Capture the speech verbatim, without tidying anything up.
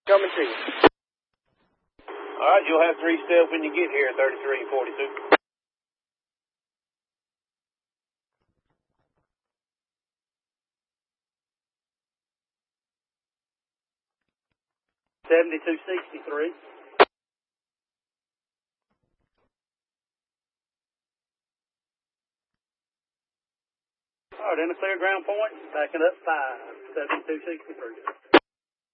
Coming to you. All right, you'll have three steps when you get here, thirty-three and forty-two. seventy-two sixty-three. All right, in the clear ground point, backing up five, seventy-two sixty-three.